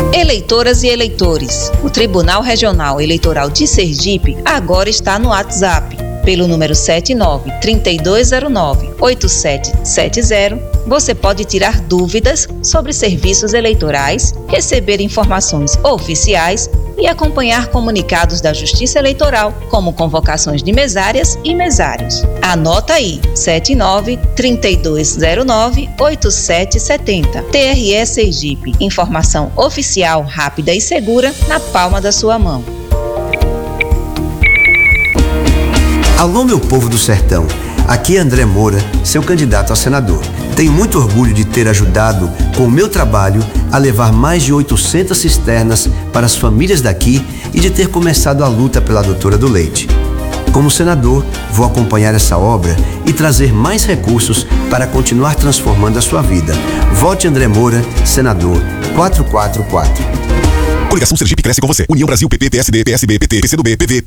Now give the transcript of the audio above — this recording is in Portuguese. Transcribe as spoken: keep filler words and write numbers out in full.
Eleitoras e eleitores, o Tribunal Regional Eleitoral de Sergipe agora está no WhatsApp. Pelo número sete nove, três dois zero nove, oito sete sete zero, você pode tirar dúvidas sobre serviços eleitorais, receber informações oficiais e acompanhar comunicados da Justiça Eleitoral, como convocações de mesárias e mesários. Anota aí, sete nove, três dois zero nove, oito sete sete zero. T R E Sergipe, informação oficial, rápida e segura na palma da sua mão. Alô, meu povo do sertão, aqui é André Moura, seu candidato a senador. Tenho muito orgulho de ter ajudado, com o meu trabalho, a levar mais de oitocentas cisternas para as famílias daqui e de ter começado a luta pela adutora do leite. Como senador, vou acompanhar essa obra e trazer mais recursos para continuar transformando a sua vida. Vote André Moura, senador, quatrocentos e quarenta e quatro. Coligação Sergipe cresce com você. União Brasil, P P, P S D, P S B, P T, P C do B, P V,